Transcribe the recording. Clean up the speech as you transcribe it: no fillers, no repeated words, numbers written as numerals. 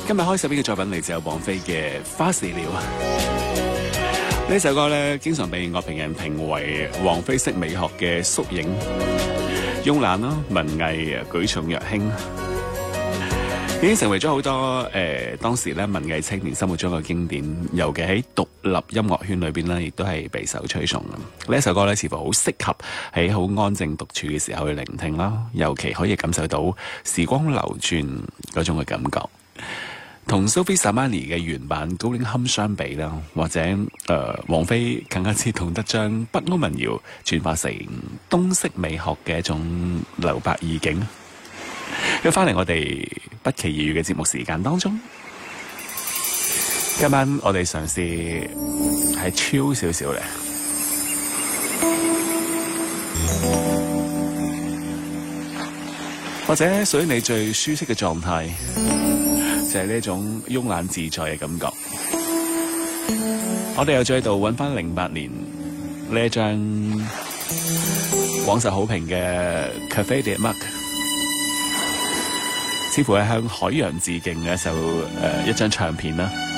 今日開始呢個作品嚟自有王菲嘅《花時了》。呢首歌咧，經常被樂評人評為王菲式美學嘅縮影，慵懶啦，文藝舉重若輕，已經成為咗好多當時咧文藝青年心目中嘅經典，尤其喺獨立音樂圈裏邊咧，亦都係備受推崇嘅。呢一首歌咧，似乎好適合喺好安靜獨處嘅時候去聆聽啦，尤其可以感受到時光流轉嗰種嘅感覺。同 Sophie Samani 嘅原版高嶺坎相比啦，或者王菲更加之懂得將北歐民謠轉化成東式美學嘅一種留白意境。咁翻嚟我哋不期而遇嘅節目時間當中，今晚我哋嘗試係超少少咧，或者屬於你最舒適嘅狀態，就係呢種慵懶自在嘅感覺。我哋又再度揾翻08年呢一張廣受好評嘅 Café de Marc， 似乎係向海洋致敬嘅一張唱片啦。